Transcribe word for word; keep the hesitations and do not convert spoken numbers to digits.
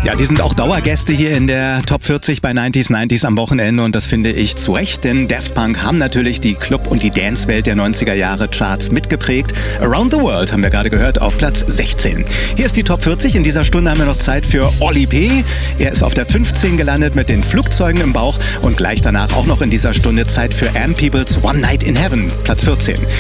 Ja, die sind auch Dauergäste hier in der Top vierzig bei neunziger neunzig am Wochenende und das finde ich zu Recht, denn Daft Punk haben natürlich die Club- und die Dance-Welt der neunziger Jahre Charts mitgeprägt. Around the World haben wir gerade gehört auf Platz sechzehn. Hier ist die Top vierzig. In dieser Stunde haben wir noch Zeit für Oli P. Er ist auf der fünfzehn gelandet mit den Flugzeugen im Bauch und gleich danach auch noch in dieser Stunde Zeit für Am Peoples One Night in Heaven, Platz vierzehn.